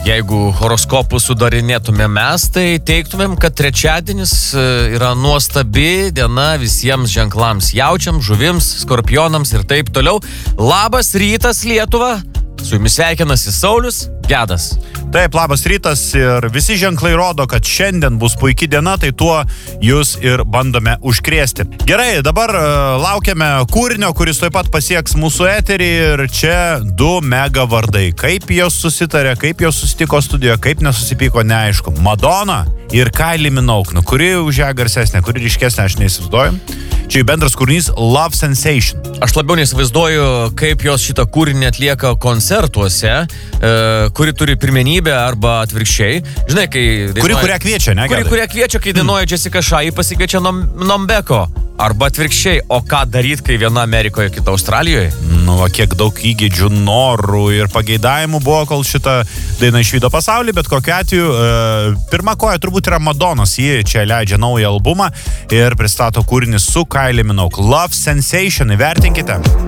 jeigu horoskopų sudarinėtume mes, tai teiktumėm, kad trečiadienis yra nuostabi diena visiems ženklams, jaučiams, žuvims, skorpionams ir taip toliau. Labas rytas, Lietuva! Su jumis sveikinasi Saulius Gedas. Taip, labas rytas ir visi ženklai rodo, kad šiandien bus puikia diena, tai tuo jūs ir bandome užkrėsti. Gerai, dabar laukiame kūrinio, kuris taip pat pasieks mūsų eterį ir čia 2 mega vardai. Kaip jos susitarė, kaip jos susitiko studijoje, kaip nesusipyko, neaišku. Madonna ir Kylie Minogue, kuri už ją garsesnė, kuri ryškesnė, aš neįsivaizduoju. Čia bendras kūrinys Love Sensation. Aš labiau neįsivaizduoju, kaip jos šitą kūrinį atlieka koncertuose, kuri turi pirmenybę arba atvirkščiai. Žinai, kai... Kurią kviečia, ne? Kurią kviečia, kai dainuoja Jessica Shai, pasikviečia Nombeko. Arba atvirkščiai. O ką daryti, kai viena Amerikoje, kita Australijoje? Nu, kiek daug įgėdžių, norų ir pageidavimų buvo, kol šitą dainą išvydo pasaulį, bet kokiu atveju pirma koja turbūt yra Madonos. Ji čia leidžia naują albumą ir pristato kūrinį su Kylie Minogue. Love Sensation, įvertinkite.